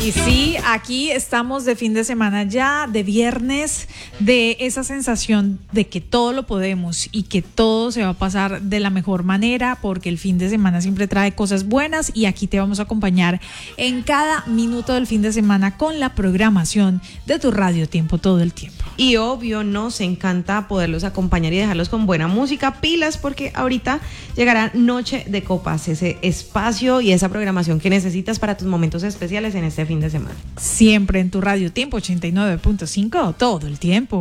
Y sí, aquí estamos de fin de semana ya, de viernes, de esa sensación de que todo lo podemos y que todo se va a pasar de la mejor manera, porque el fin de semana siempre trae cosas buenas y aquí te vamos a acompañar en cada minuto del fin de semana con la programación de tu Radio Tiempo todo el tiempo. Y obvio, nos encanta poderlos acompañar y dejarlos con buena música, pilas, porque ahorita llegará Noche de Copas, ese espacio y esa programación que necesitas para tus momentos especiales en este fin de semana. Siempre en tu Radio Tiempo 89.5 todo el tiempo.